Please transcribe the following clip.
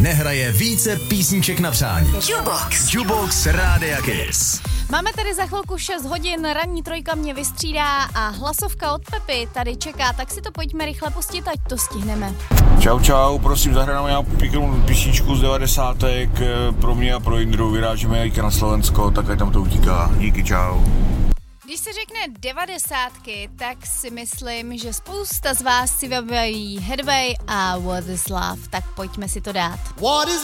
nehraje více písniček na přání. Jukebox Rádia Kiss. Máme tady za chvilku 6 hodin, ranní trojka mě vystřídá a hlasovka od Pepy tady čeká, tak si to pojďme rychle pustit, ať to stihneme. Čau, prosím, zahrajeme nějakou pěknou písničku z 90. pro mě a pro Jindru, vyrážíme jít na Slovensko, tak ať tam to utíká. Díky, čau. Když se řekne 90, tak si myslím, že spousta z vás si vybaví Headway a What is Love, tak pojďme si to dát. What is